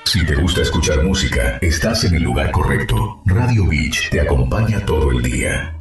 Si te gusta escuchar música, estás en el lugar correcto. Radio Beach te acompaña todo el día.